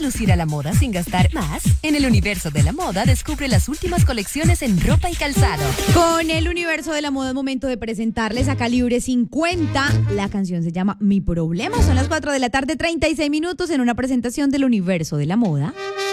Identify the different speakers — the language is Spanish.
Speaker 1: lucir a la moda sin gastar más? En el universo de la moda descubre las últimas colecciones en ropa y calzado.
Speaker 2: Con el universo de la moda es momento de presentarles a Calibre 50. La canción se llama Mi Problema. Son las 4 de la tarde, 36 minutos en una presentación del universo de la moda.